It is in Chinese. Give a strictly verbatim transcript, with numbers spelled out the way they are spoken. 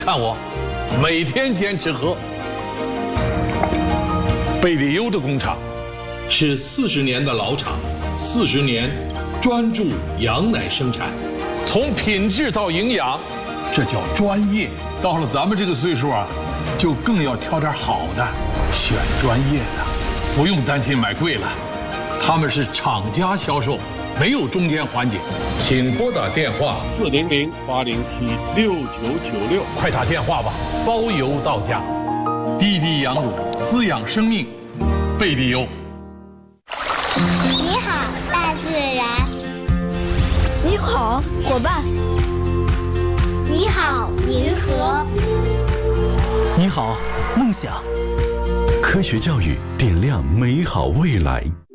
看我，每天坚持喝。贝利优的工厂是四十年的老厂，四十年专注羊奶生产，从品质到营养，这叫专业。到了咱们这个岁数啊，就更要挑点好的，选专业的，不用担心买贵了。他们是厂家销售，没有中间环节。请拨打电话四零零八零七六九九六， 快打电话吧，包邮到家。滴滴羊乳滋养生命，贝利优。 你好，大自然。 你好，伙伴。 你好，银河。 你好，梦想。科学教育点亮美好未来。